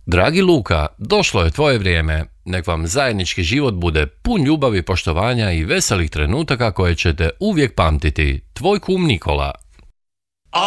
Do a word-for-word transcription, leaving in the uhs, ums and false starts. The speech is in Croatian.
Dragi Luka, došlo je tvoje vrijeme. Nek vam zajednički život bude pun ljubavi, poštovanja i veselih trenutaka koje ćete uvijek pamtiti. Tvoj kum Nikola.